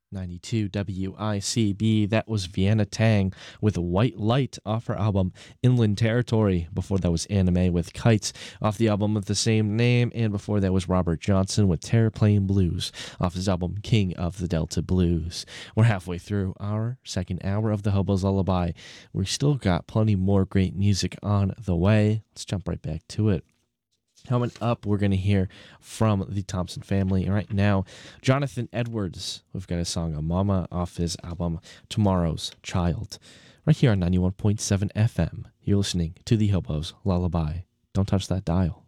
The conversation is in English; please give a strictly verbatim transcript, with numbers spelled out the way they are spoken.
ninety-two W I C B. That was Vienna Tang with White Light off her album Inland Territory. Before that was Anime with Kites off the album of the same name. And before that was Robert Johnson with Terraplane Blues off his album King of the Delta Blues. We're halfway through our second hour of the Hobo's Lullaby. We still got plenty more great music on the way. Let's jump right back to it. Coming up, we're going to hear from the Thompson family. And right now, Jonathan Edwards. We've got a song, A Mama, off his album Tomorrow's Child. Right here on ninety-one point seven F M. You're listening to the Hobo's Lullaby. Don't touch that dial.